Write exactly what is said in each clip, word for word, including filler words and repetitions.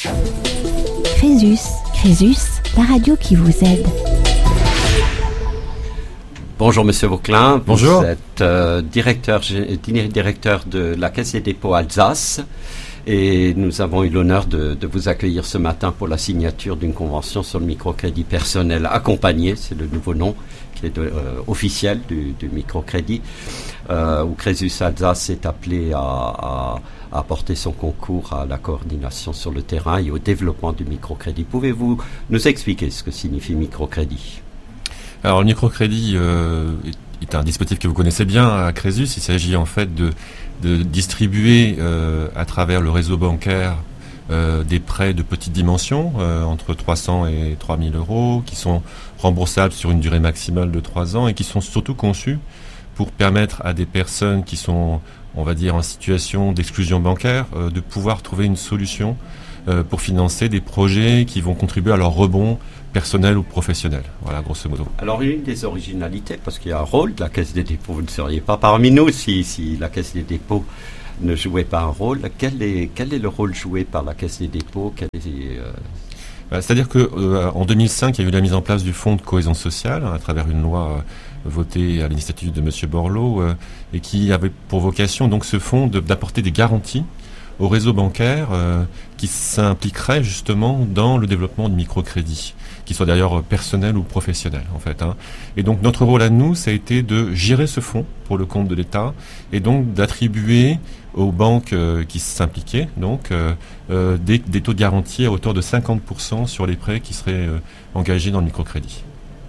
Crésus, Crésus, la radio qui vous aide. Bonjour Monsieur Vauclin, bonjour. Vous êtes euh, directeur, directeur de la Caisse des dépôts Alsace et nous avons eu l'honneur de, de vous accueillir ce matin pour la signature d'une convention sur le microcrédit personnel accompagné, c'est le nouveau nom qui est de, euh, officiel du, du microcrédit, euh, où Crésus Alsace est appelé à, à, à apporter son concours à la coordination sur le terrain et au développement du microcrédit. Pouvez-vous nous expliquer ce que signifie microcrédit ? Alors le microcrédit euh, est un dispositif que vous connaissez bien à Crésus. Il s'agit en fait de, de distribuer euh, à travers le réseau bancaire euh, des prêts de petite dimension, euh, entre trois cents et trois mille euros, qui sont remboursables sur une durée maximale de trois ans et qui sont surtout conçus pour permettre à des personnes qui sont, on va dire, en situation d'exclusion bancaire, euh, de pouvoir trouver une solution euh, pour financer des projets qui vont contribuer à leur rebond personnel ou professionnel, voilà, grosso modo. Alors, une des originalités, parce qu'il y a un rôle de la Caisse des dépôts, vous ne seriez pas parmi nous si, si la Caisse des dépôts ne jouait pas un rôle. Quel est, quel est le rôle joué par la Caisse des dépôts? Quel est, euh... C'est-à-dire que euh, en deux mille cinq, il y a eu la mise en place du Fonds de cohésion sociale à travers une loi euh, votée à l'initiative de Monsieur Borloo euh, et qui avait pour vocation, donc, ce fonds de, d'apporter des garanties au réseau bancaire euh, qui s'impliquerait justement dans le développement du microcrédit, qui soit d'ailleurs personnel ou professionnel en fait. Hein. Et donc notre rôle à nous, ça a été de gérer ce fonds pour le compte de l'État et donc d'attribuer aux banques euh, qui s'impliquaient donc euh, euh, des, des taux de garantie à hauteur de cinquante pour cent sur les prêts qui seraient euh, engagés dans le microcrédit.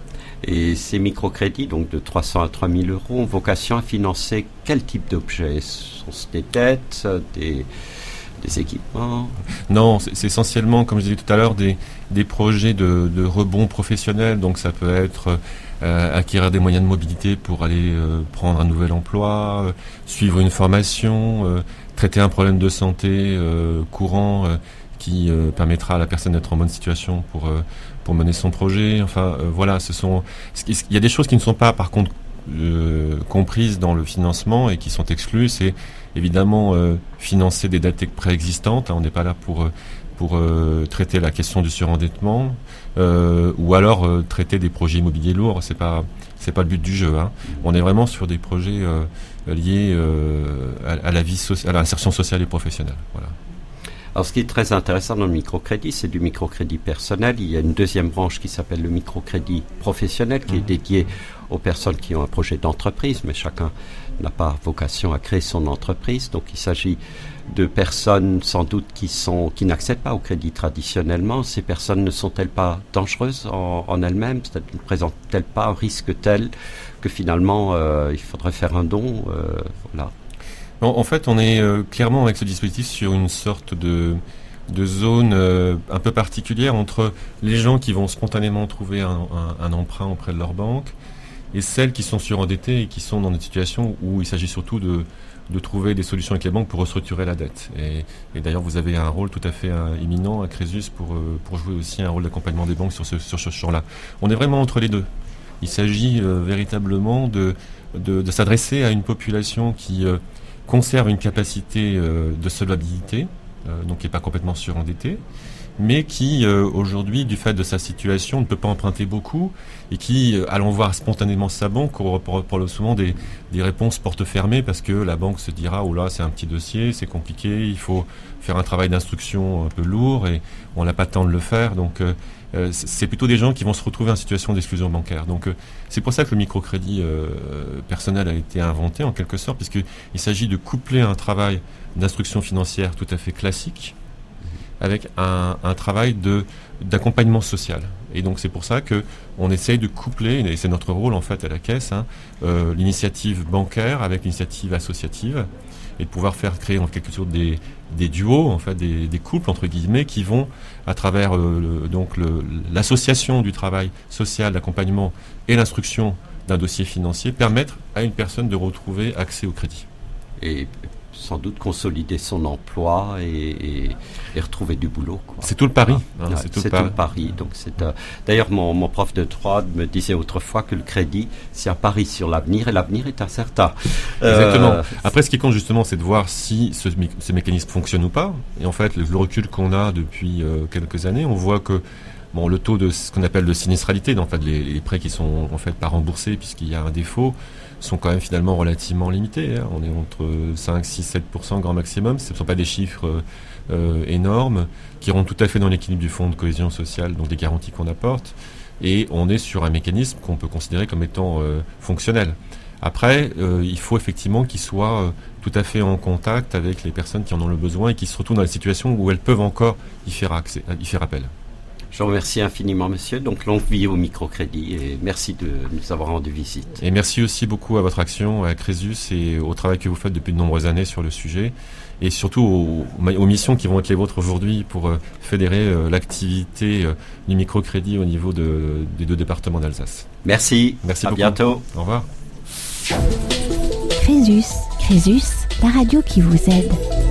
Et ces microcrédits, donc de trois cents à trois mille euros, ont vocation à financer quel type d'objets? Sont-ce des dettes, des... des équipements? Non, c'est, c'est essentiellement, comme je disais tout à l'heure, des, des projets de, de rebond professionnel. Donc ça peut être euh, acquérir des moyens de mobilité pour aller euh, prendre un nouvel emploi, euh, suivre une formation, euh, traiter un problème de santé euh, courant euh, qui euh, permettra à la personne d'être en bonne situation pour, euh, pour mener son projet. Enfin, euh, voilà, ce sont, il y a des choses qui ne sont pas, par contre, Euh, comprises dans le financement et qui sont exclues. C'est évidemment euh, financer des dettes préexistantes. Hein, on n'est pas là pour, euh, pour euh, traiter la question du surendettement euh, ou alors euh, traiter des projets immobiliers lourds. C'est pas, c'est pas le but du jeu. Hein. On est vraiment sur des projets euh, liés euh, à, à la vie soci- à l'insertion sociale et professionnelle. Voilà. Alors, ce qui est très intéressant dans le microcrédit, c'est du microcrédit personnel. Il y a une deuxième branche qui s'appelle le microcrédit professionnel, qui mmh. est dédié aux personnes qui ont un projet d'entreprise, mais chacun n'a pas vocation à créer son entreprise. Donc, il s'agit de personnes, sans doute, qui sont, qui n'accèdent pas au crédit traditionnellement. Ces personnes ne sont-elles pas dangereuses en, en elles-mêmes? C'est-à-dire, ne présentent-elles pas un risque tel que finalement, euh, il faudrait faire un don? euh, Voilà. En, en fait, on est euh, clairement avec ce dispositif sur une sorte de, de zone euh, un peu particulière entre les gens qui vont spontanément trouver un, un, un emprunt auprès de leur banque et celles qui sont surendettées et qui sont dans des situations où il s'agit surtout de, de trouver des solutions avec les banques pour restructurer la dette. Et, et d'ailleurs, vous avez un rôle tout à fait euh, imminent à Crésus pour, euh, pour jouer aussi un rôle d'accompagnement des banques sur ce, sur ce champ-là. On est vraiment entre les deux. Il s'agit euh, véritablement de, de, de s'adresser à une population qui euh, conserve une capacité euh, de solvabilité, euh, donc qui n'est pas complètement surendettée, mais qui, euh, aujourd'hui, du fait de sa situation, ne peut pas emprunter beaucoup et qui, euh, allant voir spontanément sa banque, aura souvent des, des réponses porte fermée parce que la banque se dira « Oh là, c'est un petit dossier, c'est compliqué, il faut faire un travail d'instruction un peu lourd et on n'a pas le temps de le faire. » Donc, euh, euh, c'est plutôt des gens qui vont se retrouver en situation d'exclusion bancaire. Donc, euh, c'est pour ça que le microcrédit euh, personnel a été inventé, en quelque sorte, puisqu'il s'agit de coupler un travail d'instruction financière tout à fait classique avec un, un travail de, d'accompagnement social. Et donc c'est pour ça qu'on essaye de coupler, et c'est notre rôle en fait à la Caisse, hein, euh, l'initiative bancaire avec l'initiative associative, et de pouvoir faire créer en quelque sorte des, des duos, en fait, des, des couples entre guillemets, qui vont à travers euh, le, donc le, l'association du travail social, d'accompagnement et l'instruction d'un dossier financier, permettre à une personne de retrouver accès au crédit. Et sans doute consolider son emploi et, et, et retrouver du boulot, quoi. C'est tout le pari. Ah, hein, ouais, c'est tout, c'est le, tout le pari. Donc c'est, euh, d'ailleurs, mon, mon prof de droit me disait autrefois que le crédit, c'est un pari sur l'avenir, et l'avenir est incertain. Exactement. Euh, Après, ce qui compte justement, c'est de voir si ce, ces mécanismes fonctionnent ou pas. Et en fait, le, le recul qu'on a depuis euh, quelques années, on voit que bon, le taux de ce qu'on appelle de sinistralité, en fait, les, les prêts qui sont en fait pas remboursés puisqu'il y a un défaut, sont quand même finalement relativement limités. Hein. On est entre cinq, six, sept pour cent grand maximum. Ce ne sont pas des chiffres euh, énormes qui rentrent tout à fait dans l'équilibre du fonds de cohésion sociale, donc des garanties qu'on apporte. Et on est sur un mécanisme qu'on peut considérer comme étant euh, fonctionnel. Après, euh, il faut effectivement qu'ils soient euh, tout à fait en contact avec les personnes qui en ont le besoin et qui se retrouvent dans la situation où elles peuvent encore y faire, accès, y faire appel. Je vous remercie infiniment, monsieur. Donc, longue vie au microcrédit et merci de nous avoir rendu visite. Et merci aussi beaucoup à votre action, à Crésus, et au travail que vous faites depuis de nombreuses années sur le sujet, et surtout aux, aux missions qui vont être les vôtres aujourd'hui pour euh, fédérer euh, l'activité euh, du microcrédit au niveau de, des deux départements d'Alsace. Merci. Merci à beaucoup. bientôt. Au revoir. Crésus, Crésus, la radio qui vous aide.